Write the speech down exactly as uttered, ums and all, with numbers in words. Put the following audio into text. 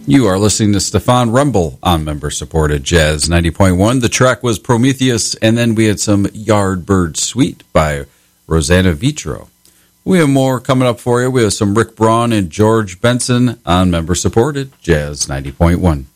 You are listening to Stefan Rumble on member-supported Jazz ninety point one. The track was Prometheus, and then we had some Yardbird Suite by Rosanna Vitro. We have more coming up for you. We have some Rick Braun and George Benson on member-supported Jazz ninety point one.